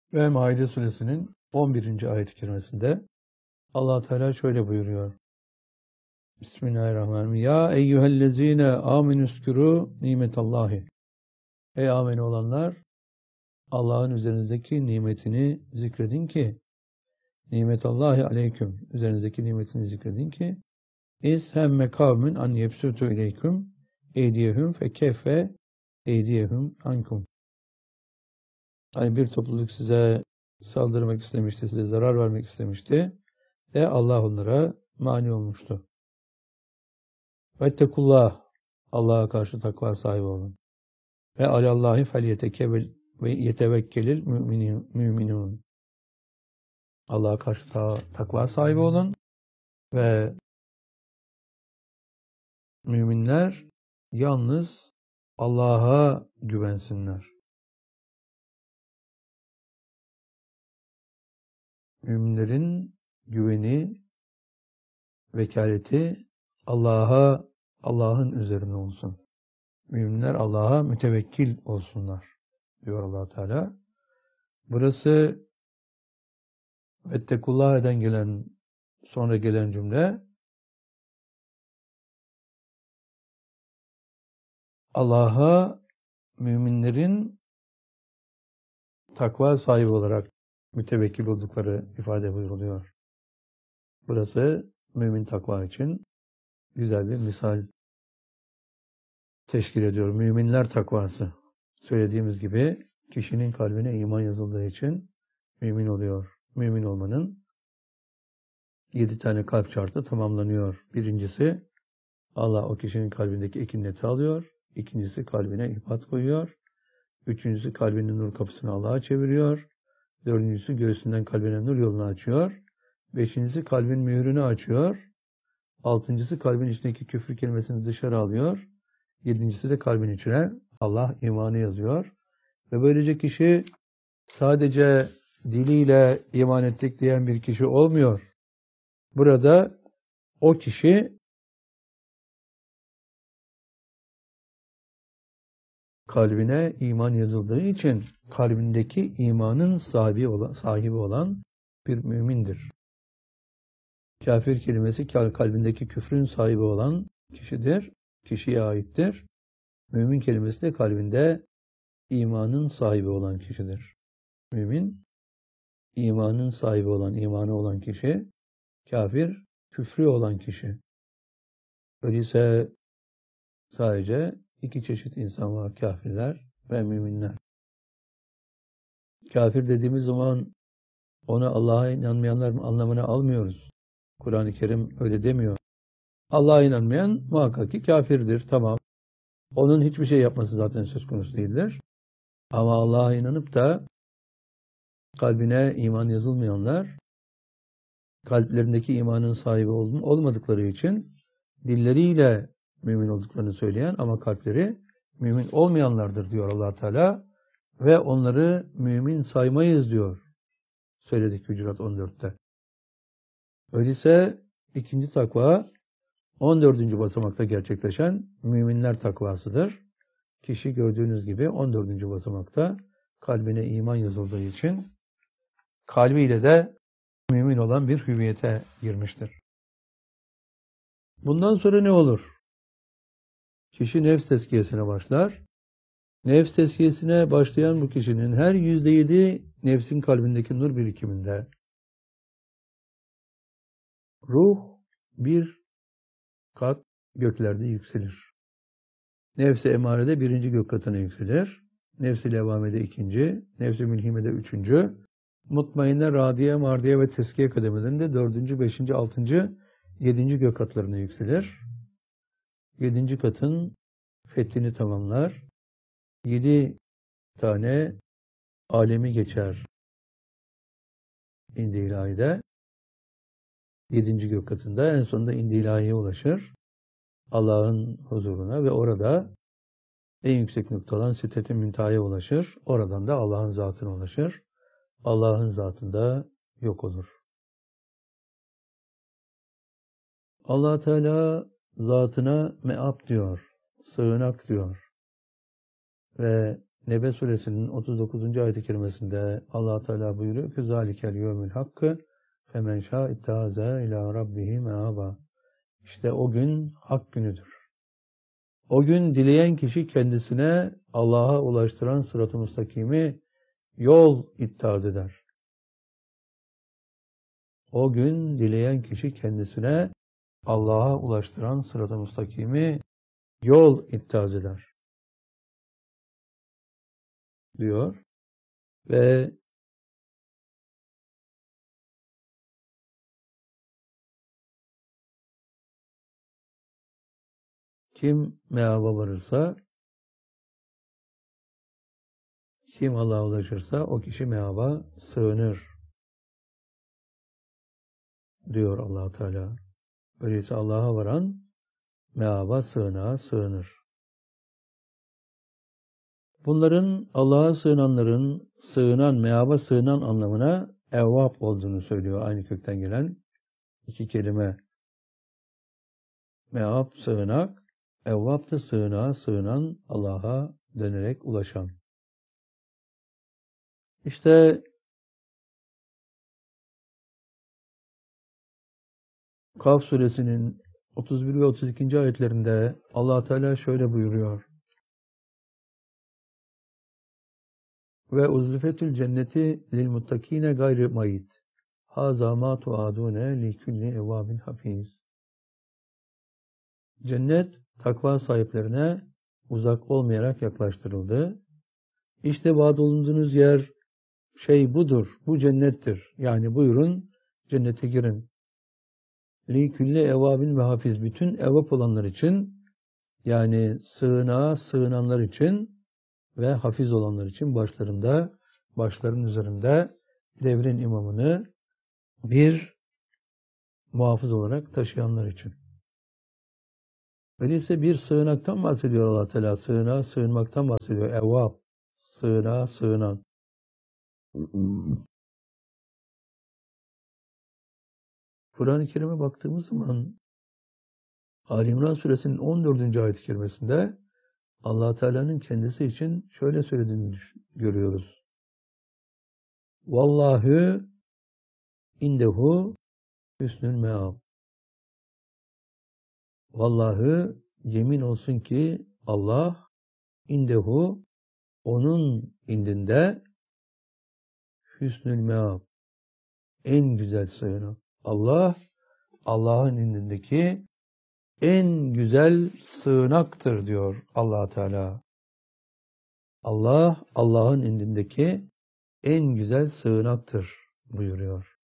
Ve Maide suresinin 11. ayet-i kerimesinde Allah Teala şöyle buyuruyor. Bismillahirrahmanirrahim. Ya eyyühellezine amenüskürü nimetallahi. Ey amin olanlar, Allah'ın üzerinizdeki nimetini zikredin ki, nimetallahi aleyküm, üzerinizdeki nimetini zikredin ki, İz hemme kavmin an yebsutu ileyküm eydiyehum fekeffe eydiyehum ankum. Hani bir topluluk size saldırmak istemişti, size zarar vermek istemişti ve Allah onlara mani olmuştu. Vettekullah, Allah'a karşı takva sahibi olun. Ve alallahi felyetekevel ve yetevekkelil müminun. Allah'a karşı takva sahibi olun ve müminler yalnız Allah'a güvensinler. Müminlerin güveni, vekaleti Allah'ın üzerine olsun. Müminler Allah'a mütevekkil olsunlar diyor Allah Teala. Burası vettekullah'den sonra gelen cümle Allah'a müminlerin takva sahibi olarak mütevekkil oldukları ifade buyuruluyor. Burası mümin takva için güzel bir misal teşkil ediyor. Müminler takvası. Söylediğimiz gibi kişinin kalbine iman yazıldığı için mümin oluyor. Mümin olmanın 7 tane kalp şartı tamamlanıyor. Birincisi, Allah o kişinin kalbindeki ekineti alıyor. İkincisi, kalbine ipat koyuyor. Üçüncüsü, kalbinin nur kapısını Allah'a çeviriyor. Dördüncüsü, göğsünden kalbine nur yolunu açıyor. Beşincisi, kalbin mühürünü açıyor. Altıncısı, kalbin içindeki küfür kelimesini dışarı alıyor. Yedincisi de kalbin içine Allah imanı yazıyor. Ve böylece kişi sadece diliyle iman ettik diyen bir kişi olmuyor. Burada o kişi kalbine iman yazıldığı için kalbindeki imanın sahibi olan bir mümindir. Kafir kelimesi kalbindeki küfrün sahibi olan kişidir, kişiye aittir. Mümin kelimesi de kalbinde imanın sahibi olan kişidir. Mümin, imanın sahibi olan, imanı olan kişi, kafir, küfrü olan kişi. Öyleyse sadece iki çeşit insan var, kafirler ve müminler. Kafir dediğimiz zaman ona Allah'a inanmayanlar anlamına almıyoruz. Kur'an-ı Kerim öyle demiyor. Allah'a inanmayan muhakkak ki kafirdir, tamam. Onun hiçbir şey yapması zaten söz konusu değildir. Ama Allah'a inanıp da kalbine iman yazılmayanlar, kalplerindeki imanın sahibi olmadıkları için dilleriyle mümin olduklarını söyleyen ama kalpleri mümin olmayanlardır diyor Allah Teala ve onları mümin saymayız diyor. Söyledik Hucurat 14'te. Öyleyse ikinci takva 14. basamakta gerçekleşen müminler takvasıdır. Kişi gördüğünüz gibi 14. basamakta kalbine iman yazıldığı için kalbiyle de mümin olan bir hüviyete girmiştir. Bundan sonra ne olur? Kişi nefs tezkiyesine başlar. Nefs tezkiyesine başlayan bu kişinin her %7 nefsin kalbindeki nur birikiminde ruh bir kat göklerde yükselir. Nefs-i emarede 1. gök katına yükselir. Nefs-i levvamede 2. Nefs-i mülhimede 3. Mutmainne, radiye, mardiye ve teskiye kademelerinde 4., 5., 6., 7. gök katlarına yükselir. 7. katın fethini tamamlar. 7 tane alemi geçer İndi İlahi'de. 7. gök katında en sonunda İndi İlahi'ye ulaşır. Allah'ın huzuruna ve orada en yüksek nokta olan Sidret-i Münteha'ya ulaşır. Oradan da Allah'ın zatına ulaşır. Allah'ın zatında yok olur. Allah Teala zatına me'ab diyor, sığınak diyor. Ve Nebe suresinin 39. ayet-i kerimesinde Allah Teala buyuruyor ki zalikel yevmül hakkı femen şâ ittâze ilâ rabbihi meâba. İşte o gün hak günüdür. O gün dileyen kişi kendisine Allah'a ulaştıran sırat-ı müstakimi yol ittihaz eder. O gün dileyen kişi kendisine Allah'a ulaştıran sırat-ı müstakimi yol ittihaz eder. Diyor. Ve kim meaba varırsa, kim Allah'a ulaşırsa o kişi meaba sığınır. Diyor Allah Teala. Öyleyse Allah'a varan meaba sığınağa sığınır. Bunların Allah'a sığınanların sığınan, meaba sığınan anlamına evvab olduğunu söylüyor aynı kökten gelen iki kelime. Meab sığınak, evvab da sığınağa sığınan, Allah'a dönerek ulaşan. İşte Kaf suresinin 31 ve 32. ayetlerinde Allah Teala şöyle buyuruyor. Ve uzlifetül cenneti lil muttakine gayri mayit. Haza ma tuadune li kulli evvabin hafiz. Cennet takva sahiplerine uzak olmayarak yaklaştırıldı. İşte vaad olunduğunuz yer budur, bu cennettir. Yani buyurun cennete girin. Li kulli evvabin ve hafiz, bütün evvap olanlar için, yani sığınağa sığınanlar için ve hafiz olanlar için başların üzerinde devrin imamını bir muhafız olarak taşıyanlar için. Öyleyse bir sığınaktan bahsediyor Allah Teala. Sığınağa sığınmaktan bahsediyor. Evvab, sığınağa sığınan. Kur'an-ı Kerim'e baktığımız zaman Ali İmran suresinin 14. ayet-i kerimesinde Allah Teala'nın kendisi için şöyle söylediğini görüyoruz. Vallahu indehu hüsnül meab. Vallahi yemin olsun ki Allah indehu, onun indinde, hüsnül meab, en güzel sığınak. Allah, Allah'ın indindeki en güzel sığınaktır diyor Allah Teala. Allah, Allah'ın indindeki en güzel sığınaktır buyuruyor.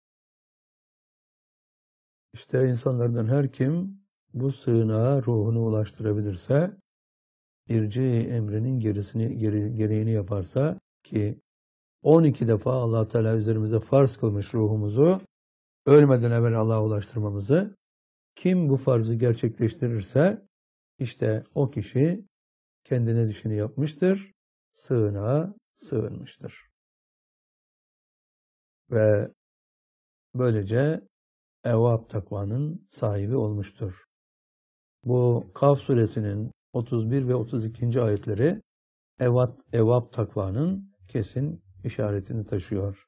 İşte insanlardan her kim bu sığınağa ruhunu ulaştırabilirse, irci emrinin gereğini yaparsa, ki 12 defa Allah Teala üzerimize farz kılmış ruhumuzu ölmeden evvel Allah'a ulaştırmamızı, kim bu farzı gerçekleştirirse işte o kişi kendine düşeni yapmıştır, sığınağa sığınmıştır. Ve böylece evvab takvanın sahibi olmuştur. Bu Kaf suresinin 31 ve 32. ayetleri evvab takvanın kesin işaretini taşıyor.